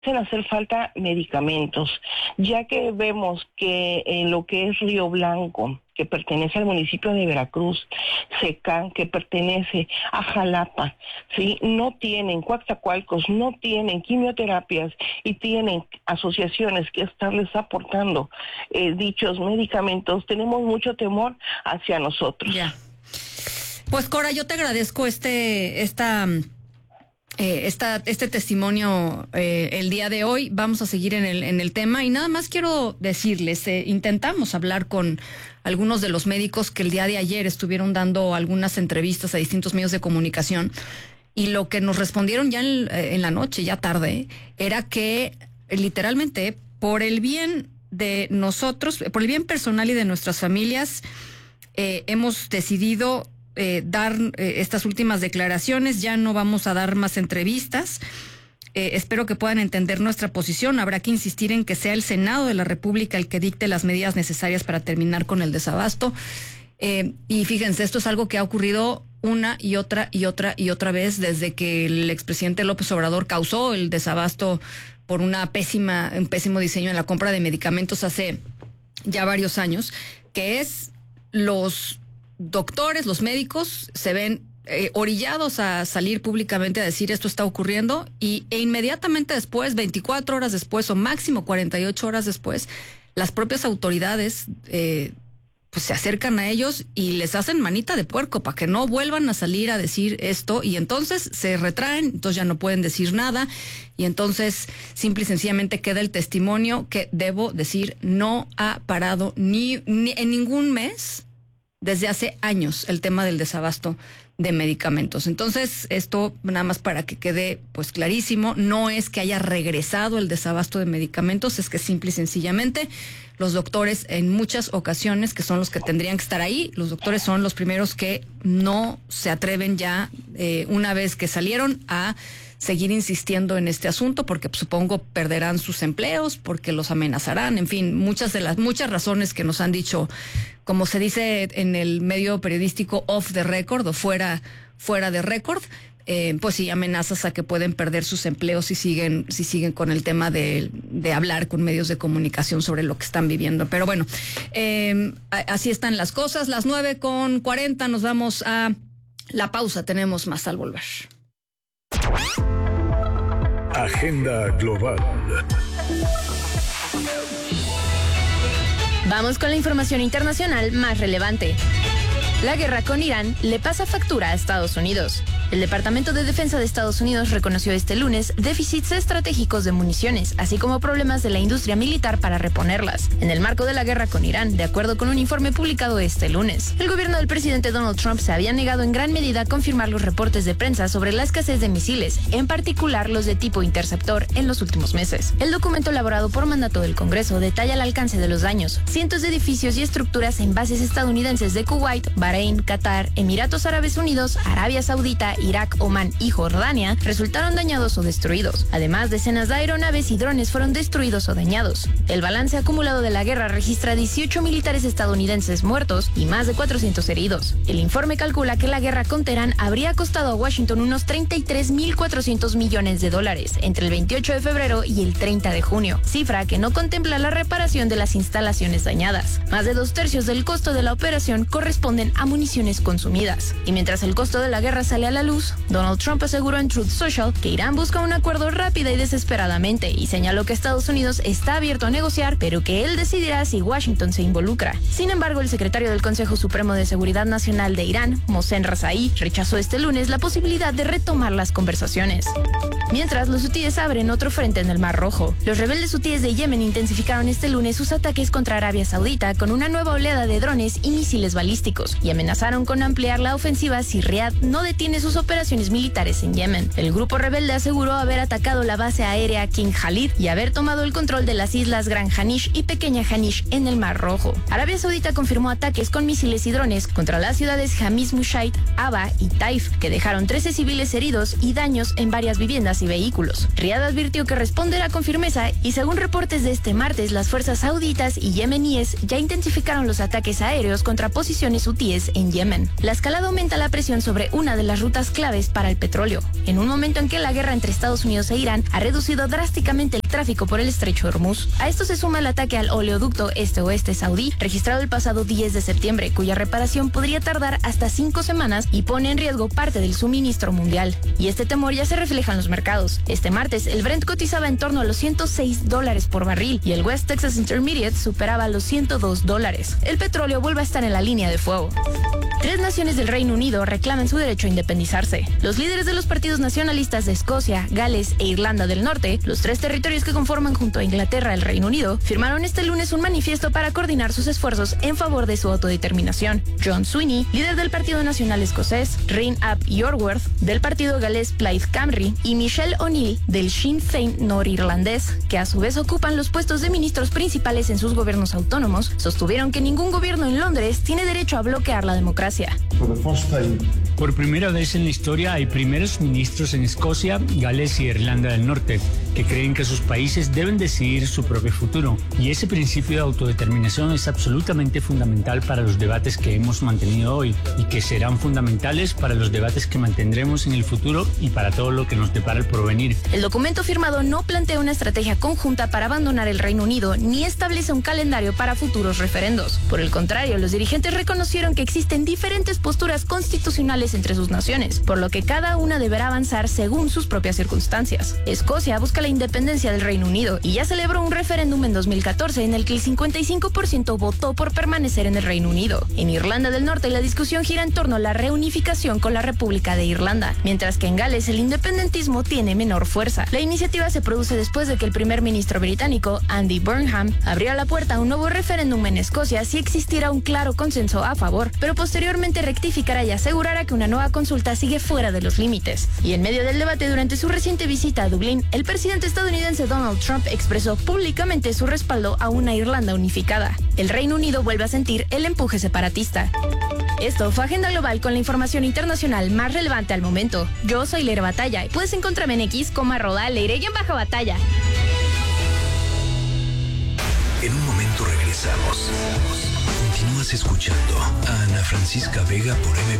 hacer falta medicamentos, ya que vemos que en lo que es Río Blanco, que pertenece al municipio de Veracruz, Secán, que pertenece a Jalapa, ¿sí? No tienen, Coatzacoalcos, no tienen quimioterapias y tienen asociaciones que estarles aportando dichos medicamentos. Tenemos mucho temor hacia nosotros. Ya. Pues Cora, yo te agradezco este testimonio el día de hoy. Vamos a seguir en el tema y nada más quiero decirles, intentamos hablar con algunos de los médicos que el día de ayer estuvieron dando algunas entrevistas a distintos medios de comunicación y lo que nos respondieron ya en la noche, ya tarde, era que literalmente por el bien de nosotros, por el bien personal y de nuestras familias, hemos decidido dar estas últimas declaraciones. Ya no vamos a dar más entrevistas. Espero que puedan entender nuestra posición. Habrá que insistir en que sea el Senado de la República el que dicte las medidas necesarias para terminar con el desabasto. Y fíjense, esto es algo que ha ocurrido una y otra vez desde que el expresidente López Obrador causó el desabasto por un pésimo diseño en la compra de medicamentos hace ya varios años, que es los doctores, los médicos se ven orillados a salir públicamente a decir esto está ocurriendo e inmediatamente después, 24 horas después o máximo 48 horas después, las propias autoridades pues se acercan a ellos y les hacen manita de puerco para que no vuelvan a salir a decir esto y entonces se retraen, entonces ya no pueden decir nada y entonces simple y sencillamente queda el testimonio que, debo decir, no ha parado ni en ningún mes desde hace años el tema del desabasto de medicamentos. Entonces, esto nada más para que quede pues clarísimo, no es que haya regresado el desabasto de medicamentos, es que simple y sencillamente los doctores en muchas ocasiones, que son los que tendrían que estar ahí, los doctores son los primeros que no se atreven ya, una vez que salieron, a seguir insistiendo en este asunto, porque supongo perderán sus empleos, porque los amenazarán, en fin, muchas razones que nos han dicho, como se dice en el medio periodístico, off the record o fuera de récord, pues sí, amenazas a que pueden perder sus empleos si siguen con el tema de hablar con medios de comunicación sobre lo que están viviendo. Pero bueno, así están las cosas. Las 9:40, nos vamos a la pausa. Tenemos más al volver. Agenda Global. Vamos con la información internacional más relevante. La guerra con Irán le pasa factura a Estados Unidos. El Departamento de Defensa de Estados Unidos reconoció este lunes déficits estratégicos de municiones, así como problemas de la industria militar para reponerlas, en el marco de la guerra con Irán, de acuerdo con un informe publicado este lunes. El gobierno del presidente Donald Trump se había negado en gran medida a confirmar los reportes de prensa sobre la escasez de misiles, en particular los de tipo interceptor, en los últimos meses. El documento elaborado por mandato del Congreso detalla el alcance de los daños. Cientos de edificios y estructuras en bases estadounidenses de Kuwait, Bahrein, Qatar, Emiratos Árabes Unidos, Arabia Saudita, Irak, Omán y Jordania resultaron dañados o destruidos. Además, decenas de aeronaves y drones fueron destruidos o dañados. El balance acumulado de la guerra registra 18 militares estadounidenses muertos y más de 400 heridos. El informe calcula que la guerra con Teherán habría costado a Washington unos $33.400 millones entre el 28 de febrero y el 30 de junio, cifra que no contempla la reparación de las instalaciones dañadas. Más de 2/3 del costo de la operación corresponden a municiones consumidas. Y mientras el costo de la guerra sale a la luz, Donald Trump aseguró en Truth Social que Irán busca un acuerdo rápida y desesperadamente y señaló que Estados Unidos está abierto a negociar, pero que él decidirá si Washington se involucra. Sin embargo, el secretario del Consejo Supremo de Seguridad Nacional de Irán, Mohsen Rezaei, rechazó este lunes la posibilidad de retomar las conversaciones. Mientras, los hutíes abren otro frente en el Mar Rojo. Los rebeldes hutíes de Yemen intensificaron este lunes sus ataques contra Arabia Saudita con una nueva oleada de drones y misiles balísticos y amenazaron con ampliar la ofensiva si Riad no detiene sus operaciones militares en Yemen. El grupo rebelde aseguró haber atacado la base aérea King Khalid y haber tomado el control de las islas Gran Hanish y Pequeña Hanish en el Mar Rojo. Arabia Saudita confirmó ataques con misiles y drones contra las ciudades Hamis Mushaid, Aba y Taif, que dejaron 13 civiles heridos y daños en varias viviendas y vehículos. Riad advirtió que responderá con firmeza y, según reportes de este martes, las fuerzas sauditas y yemeníes ya intensificaron los ataques aéreos contra posiciones hutíes en Yemen. La escalada aumenta la presión sobre una de las rutas claves para el petróleo, en un momento en que la guerra entre Estados Unidos e Irán ha reducido drásticamente el tráfico por el estrecho de Hormuz. A esto se suma el ataque al oleoducto este-oeste saudí, registrado el pasado 10 de septiembre, cuya reparación podría tardar hasta 5 semanas y pone en riesgo parte del suministro mundial. Y este temor ya se refleja en los mercados. Este martes, el Brent cotizaba en torno a los $106 por barril y el West Texas Intermediate superaba los $102. El petróleo vuelve a estar en la línea de fuego. 3 naciones del Reino Unido reclaman su derecho a independizarse. Los líderes de los partidos nacionalistas de Escocia, Gales e Irlanda del Norte, los 3 territorios que conforman junto a Inglaterra el Reino Unido, firmaron este lunes un manifiesto para coordinar sus esfuerzos en favor de su autodeterminación. John Sweeney, líder del Partido Nacional Escocés, Ryan Ap Yorkworth, del partido galés Plaid Cymru, y Michelle O'Neill, del Sinn Féin norirlandés, que a su vez ocupan los puestos de ministros principales en sus gobiernos autónomos, sostuvieron que ningún gobierno en Londres tiene derecho a bloquear la democracia. Por primera vez en la historia hay primeros ministros en Escocia, Gales y Irlanda del Norte que creen que sus países deben decidir su propio futuro. Y ese principio de autodeterminación es absolutamente fundamental para los debates que hemos mantenido hoy y que serán fundamentales para los debates que mantendremos en el futuro y para todo lo que nos depara el porvenir. El documento firmado no plantea una estrategia conjunta para abandonar el Reino Unido ni establece un calendario para futuros referendos. Por el contrario, los dirigentes reconocieron que existen diferentes posturas constitucionales entre sus naciones, por lo que cada una deberá avanzar según sus propias circunstancias. Escocia busca la independencia del Reino Unido y ya celebró un referéndum en 2014 en el que el 55% votó por permanecer en el Reino Unido. En Irlanda del Norte la discusión gira en torno a la reunificación con la República de Irlanda, mientras que en Gales el independentismo tiene menor fuerza. La iniciativa se produce después de que el primer ministro británico, Andy Burnham, abriera la puerta a un nuevo referéndum en Escocia si existiera un claro consenso a favor, pero posteriormente rectificará y asegurará que una nueva consulta sigue fuera de los límites. Y en medio del debate durante su reciente visita a Dublín, el presidente estadounidense Donald Trump expresó públicamente su respaldo a una Irlanda unificada. El Reino Unido vuelve a sentir el empuje separatista. Esto fue Agenda Global con la información internacional más relevante al momento. Yo soy Leire Batalla y puedes encontrarme en X como @Leire_Batalla. En un momento regresamos. Continúas escuchando a Ana Francisca Vega por MBS.